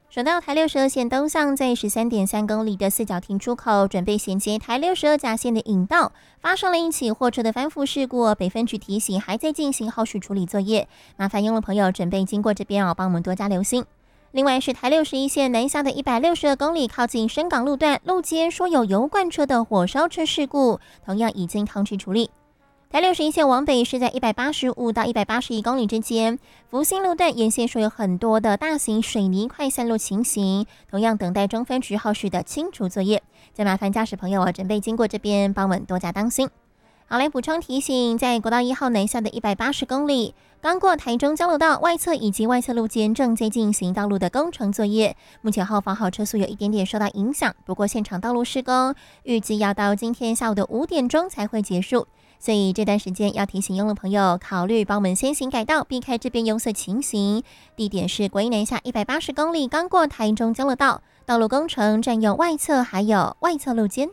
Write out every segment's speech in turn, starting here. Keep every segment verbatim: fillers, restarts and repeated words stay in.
省道台六十二线东向在十三点三公里的四角亭出口，准备衔接台六十二甲线的引道，发生了一起货车的翻覆事故，北分局提醒还在进行后续处理作业，麻烦用路朋友准备经过这边哦，帮我们多加留心。另外是台六十一线南下的一百六十二公里，靠近深港路段路肩说有油罐车的火烧车事故，同样已经通知处理。台六十一线往北是在一百八十五到一百八十一公里之间，福兴路段沿线说有很多的大型水泥块散落情形，同样等待中分局后续的清除作业。再麻烦驾驶朋友啊，准备经过这边，帮我们多加当心。好，来补充提醒，在国道一号南下的一百八十公里，刚过台中交流道外侧以及外侧路肩正在进行道路的工程作业，目前后方好车速有一点点受到影响，不过现场道路施工预计要到今天下午的五点钟才会结束。所以这段时间要提醒用路朋友考虑帮我们先行改道，避开这边拥塞情形。地点是国一南下一百八十公里，刚过台中交流道，道路工程占用外侧还有外侧路肩。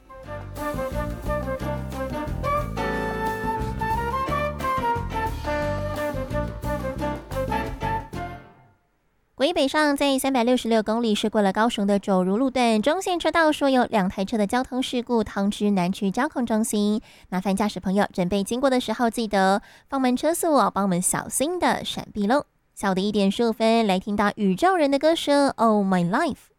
国一北上在三百六十六公里是过了高雄的九如路段，中线车道说有两台车的交通事故，通知南区交控中心，麻烦驾驶朋友准备经过的时候记得放慢车速哦，帮我们小心的闪避喽。下午的一点十五分来听到宇宙人的歌声 Oh My Life。